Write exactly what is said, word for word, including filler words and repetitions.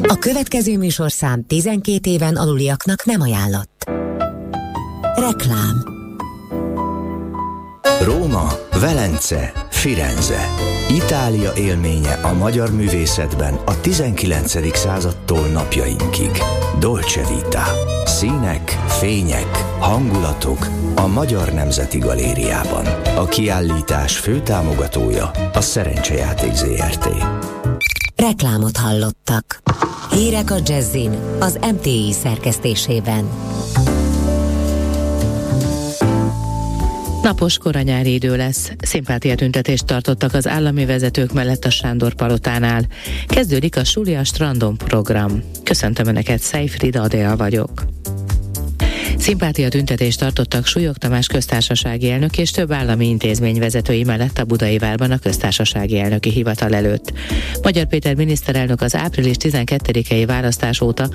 A következő műsorszám tizenkét éven aluliaknak nem ajánlott. Reklám. Róma, Velence, Firenze. Itália élménye a magyar művészetben a tizenkilencedik századtól napjainkig. Dolce Vita. Színek, fények, hangulatok a Magyar Nemzeti Galériában. A kiállítás főtámogatója a Szerencsejáték zé er té. Reklámot hallottak. Hírek a Jazzin az em té i szerkesztésében. Napos koranyári idő lesz. Szimpátiatüntetést tartottak az állami vezetők mellett a Sándor palotánál. Kezdődik a Suli a Strandon program. Köszöntöm Önöket, Szejfrida Adél vagyok. Szimpátiatüntetést tartottak Súlyog Tamás köztársasági elnök és több állami intézmény vezetői mellett a Budai Várban a köztársasági elnöki hivatal előtt. Magyar Péter miniszterelnök az április tizenkettedikei választás óta